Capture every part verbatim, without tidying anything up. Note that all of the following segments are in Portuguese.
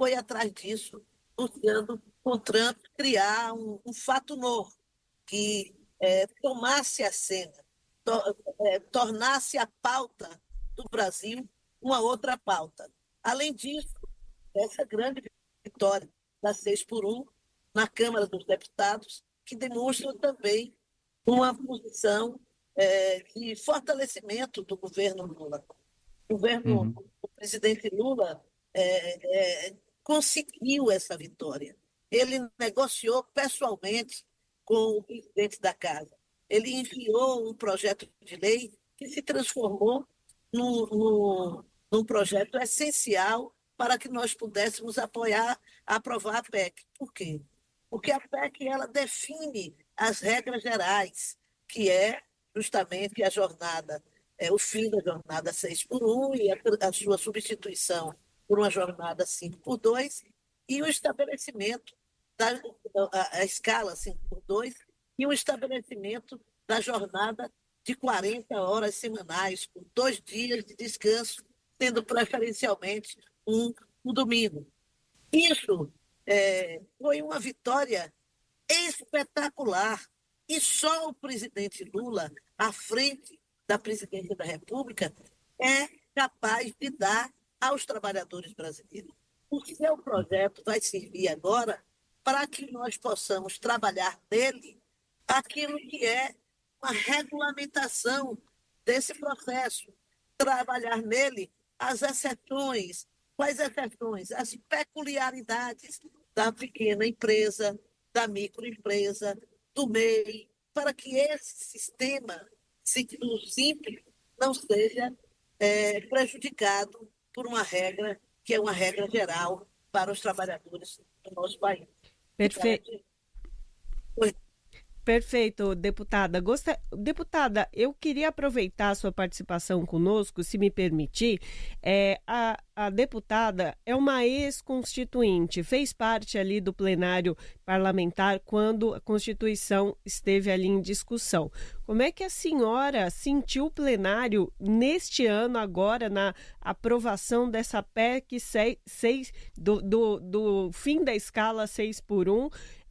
foi atrás disso, buscando, com Trump, criar um, um fato novo, que é, tomasse a cena, to, é, tornasse a pauta do Brasil uma outra pauta. Além disso, essa grande vitória da seis por um na Câmara dos Deputados, que demonstra também uma posição é, de fortalecimento do governo Lula. O governo, Uhum. o presidente Lula é, é, conseguiu essa vitória. Ele negociou pessoalmente com o presidente da casa. Ele enviou um projeto de lei que se transformou num, num, num projeto essencial para que nós pudéssemos apoiar, aprovar a P E C. Por quê? Porque a P E C ela define as regras gerais, que é justamente a jornada, é, o fim da jornada seis por um e a, a sua substituição por uma jornada cinco por dois e o estabelecimento da a, a escala cinco por dois e o estabelecimento da jornada de quarenta horas semanais, com dois dias de descanso, sendo preferencialmente um, um domingo. Isso é, foi uma vitória espetacular. E só o presidente Lula, à frente da presidência da República, é capaz de dar aos trabalhadores brasileiros. O seu projeto vai servir agora para que nós possamos trabalhar nele aquilo que é uma regulamentação desse processo, trabalhar nele as exceções. Quais exceções? As peculiaridades da pequena empresa, da microempresa, do M E I, para que esse sistema simples não seja é, prejudicado por uma regra que é uma regra geral para os trabalhadores do nosso país. Perfe... Oi. Perfeito, deputada. Gosta... Deputada, eu queria aproveitar a sua participação conosco, se me permitir. É, a, a deputada é uma ex-constituinte, fez parte ali do plenário parlamentar quando a Constituição esteve ali em discussão. Como é que a senhora sentiu o plenário neste ano, agora, na aprovação dessa P E C seis, do, do, do fim da escala seis por um?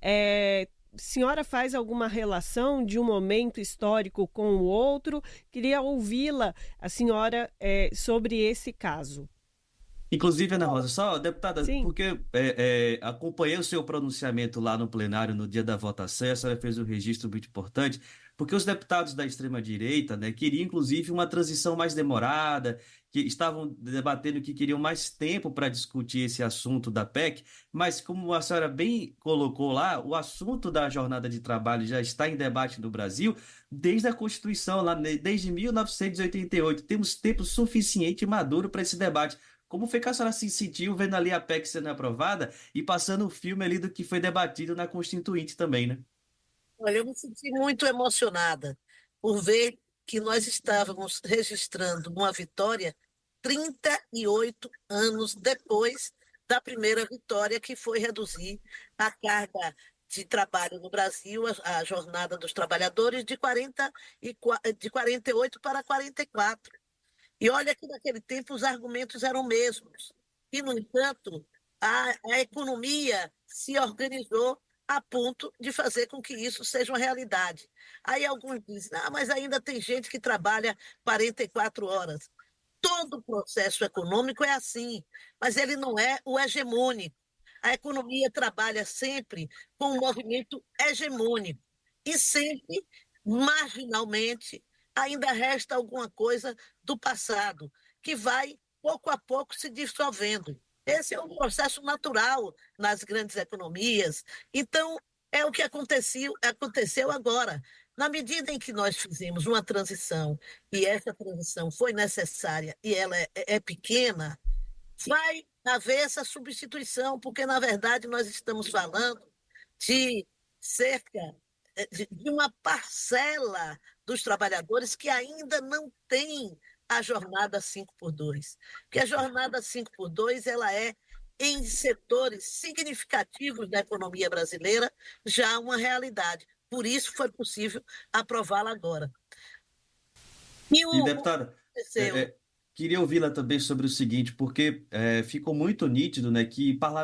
É, A senhora faz alguma relação de um momento histórico com o outro? Queria ouvi-la, a senhora, é, sobre esse caso. Inclusive, Ana Rosa, só, deputada, Sim. porque é, é, acompanhei o seu pronunciamento lá no plenário no dia da votação, a senhora fez um registro muito importante, porque os deputados da extrema-direita, né, queriam, inclusive, uma transição mais demorada, que estavam debatendo que queriam mais tempo para discutir esse assunto da P E C, mas como a senhora bem colocou lá, o assunto da jornada de trabalho já está em debate no Brasil desde a Constituição, lá, né, desde mil novecentos e oitenta e oito. Temos tempo suficiente e maduro para esse debate. Como foi que a senhora se sentiu vendo ali a P E C sendo aprovada e passando o filme ali do que foi debatido na Constituinte também, né? Olha, eu me senti muito emocionada por ver que nós estávamos registrando uma vitória trinta e oito anos depois da primeira vitória, que foi reduzir a carga de trabalho no Brasil, a, a jornada dos trabalhadores, de, quarenta e, de quarenta e oito para quarenta e quatro. E olha que naquele tempo os argumentos eram os mesmos. E, no entanto, a, a economia se organizou a ponto de fazer com que isso seja uma realidade. Aí alguns dizem, ah, mas ainda tem gente que trabalha quarenta e quatro horas. Todo o processo econômico é assim, mas ele não é o hegemônico. A economia trabalha sempre com um movimento hegemônico e sempre, marginalmente, ainda resta alguma coisa do passado, que vai, pouco a pouco, se dissolvendo. Esse é um processo natural nas grandes economias. Então, é o que aconteceu, aconteceu agora. Na medida em que nós fizemos uma transição, e essa transição foi necessária e ela é, é pequena, vai haver essa substituição, porque, na verdade, nós estamos falando de cerca de, de uma parcela dos trabalhadores que ainda não tem a jornada cinco por dois. Porque a jornada cinco por dois ela é, em setores significativos da economia brasileira, já uma realidade. Por isso foi possível aprová-la agora. E E, o, o deputada, é, aconteceu? é, queria ouvi-la também sobre o seguinte, porque é, ficou muito nítido, né, que